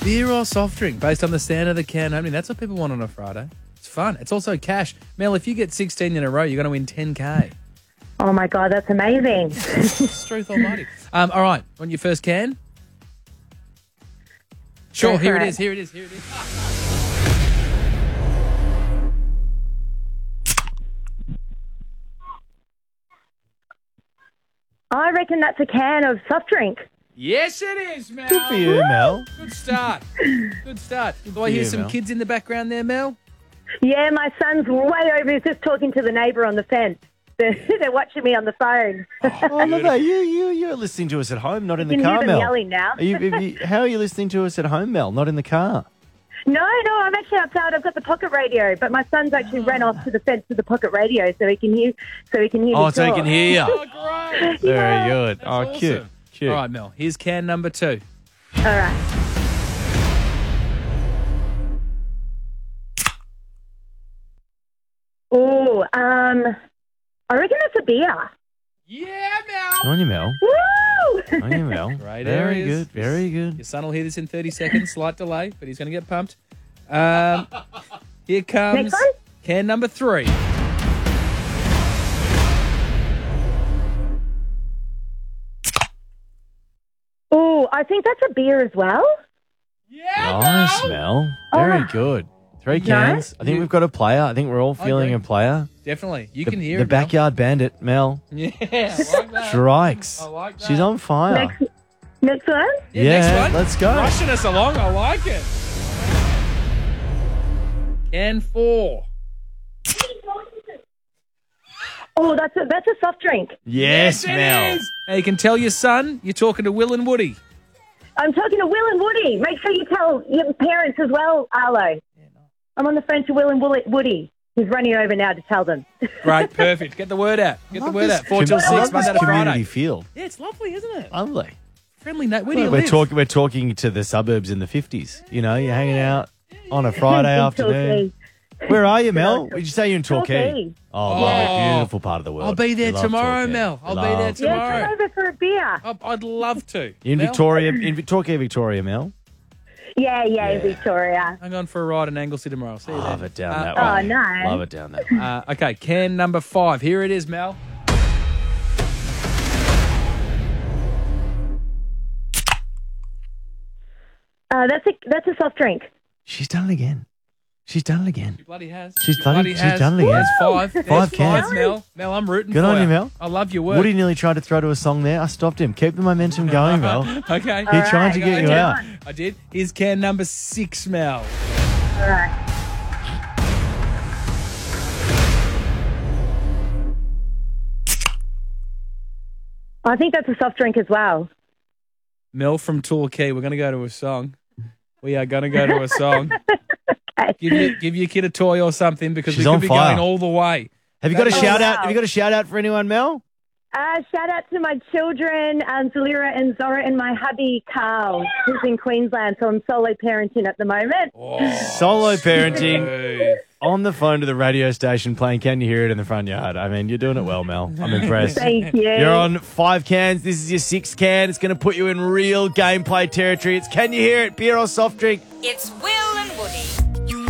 Beer or soft drink based on the sound of the can opening. That's what people want on a Friday. It's fun. It's also cash. Mel, if you get 16 in a row, you're going to win 10K. Oh, my God, that's amazing. Truth almighty. All right, want your first can? Sure, Go here for it it. is, here it is, here it is. I reckon that's a can of soft drink. Yes, it is, Mel. Good for you, Mel. Good start. Good start. Do I for hear you, some Mel. kids in the background there, Mel? Yeah, my son's way over. He's just talking to the neighbour on the fence. They're watching me on the phone. Oh, look at you're listening to us at home, not in the You can car, hear them Mel. yelling now. How are you listening to us at home, Mel, not in the car? No, I'm actually outside. I've got the pocket radio, but my son's actually ran off to the fence with the pocket radio so he can hear. Me Oh, so he talk. can hear you. Oh, great. Very good. That's Oh, awesome. cute. Cute. All right, Mel, here's can number 2. All right. Oh, I reckon that's a beer. Yeah, Mel. Come on, you, Mel. Woo! Come on, you, Mel. Great Very areas. good. Very good. Your son will hear this in 30 seconds. Slight delay, but he's going to get pumped. Here comes Next one? can number 3. Oh, I think that's a beer as well. Yeah, Nice, Mel. Very Oh. good. 3 cans. I think we've got a player. I think we're all feeling agree. a player. Definitely. You The, can hear the it, Mel. backyard bandit, Mel. Yeah, I like that. Strikes. I like that. She's on fire. Next one. Yeah, next one. let's go. Rushing us along. I like it. Can 4. Oh, that's a soft drink. Yes, it Mel. is. Now you can tell your son you're talking to Will and Woody. I'm talking to Will and Woody. Make sure you tell your parents as well, Arlo. I'm on the phone to Will and Woody. He's running over now to tell them. Great, perfect. Get the word out. Get the word out. 4 till 6, I love Monday this to community Friday. field. Yeah, it's lovely, isn't it? Lovely. Friendly Nate. Where do you We're live? we're talking to the suburbs in the 50s. You know, you're hanging out on a Friday afternoon. Where are you, Mel? Did you say you're in Torquay? Torquay. Oh, lovely. Yeah. Beautiful part of the world. I'll be there We love tomorrow, Torquay. Mel. I'll We be there love- tomorrow. Yeah, come over for a beer. I'd love to. In Mel? Victoria, in Torquay, Victoria, Mel. Yeah, Victoria. Hang on for a ride in Anglesey tomorrow. See you Love then. it down that Oh, way. nice. Love it down that way. Okay, can number 5. Here it is, Mel. That's a soft drink. She's done it again. She's done it again. She bloody has. She's She bloody- she's has. done it again. There's 5. There's 5 cans. 5, Mel. Mel, I'm rooting Good for on you, Mel. I love your work. Woody nearly tried to throw to a song there. I stopped him. Keep the momentum going, Mel. Okay. He tried to get you out. I did. Here's can number 6, Mel. All right. I think that's a soft drink as well. Mel from Torquay. We're going to go to a song. We are going to go to a song. Okay. Give your kid a toy or something because She's we on could be fire. going all the way. Have you got a Oh, shout out? wow. Have you got a shout out for anyone, Mel? Shout out to my children, Zalira and Zora, and my hubby, Carl, who's in Queensland. So I'm solo parenting at the moment. Solo parenting Hey. on the phone to the radio station playing Can You Hear It in the Front Yard. I mean, you're doing it well, Mel. I'm impressed. Thank you. You're on 5 cans. This is your 6th can. It's going to put you in real gameplay territory. It's Can You Hear It? Beer or soft drink? It's Will